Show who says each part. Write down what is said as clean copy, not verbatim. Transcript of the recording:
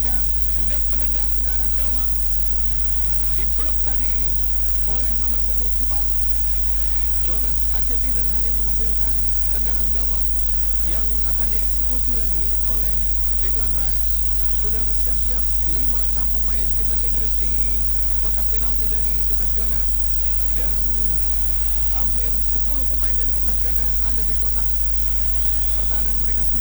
Speaker 1: ketiga hendak menendang ke arah gawang. Diblok tadi oleh nomor punggung 4 Jonas Aceti dan hanya menghasilkan tendangan gawang yang akan dieksekusi lagi oleh Declan Rice. Sudah bersiap-siap 5-6 pemain timnas Inggris di kotak penalti dari timnas Ghana, dan hampir 10 pemain dari timnas Ghana ada di kotak pertahanan mereka